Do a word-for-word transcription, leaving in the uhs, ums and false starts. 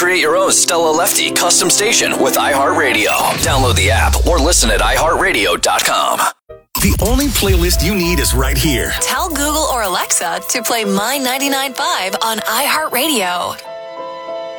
Create your own Stella Lefty custom station with iHeartRadio. Download the app or listen at i heart radio dot com. The only playlist you need is right here. Tell Google or Alexa to play My ninety-nine point five on iHeartRadio.